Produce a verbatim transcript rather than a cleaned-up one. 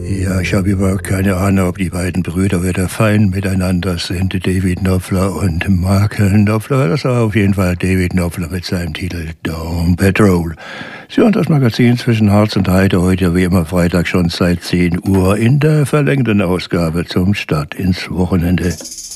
Ja, ich habe überhaupt keine Ahnung, ob die beiden Brüder wieder fein miteinander sind, David Knopfler und Mark Knopfler. Das war auf jeden Fall David Knopfler mit seinem Titel Down Patrol. Sie hören das Magazin zwischen Harz und Heide heute wie immer Freitag schon seit zehn Uhr in der verlängerten Ausgabe zum Start ins Wochenende.